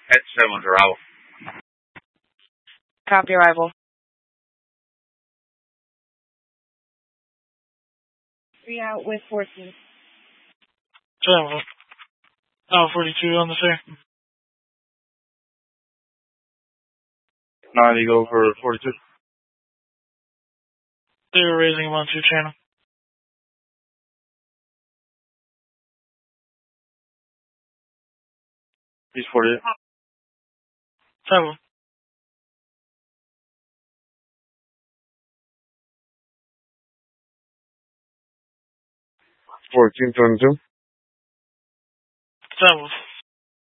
At 7 arrival. Copy arrival. 3 out with 14. 7. 42 on the fair. 9 Eagle for 42. They were raising him on 2 channel. He's 48. 7. 1422. 7.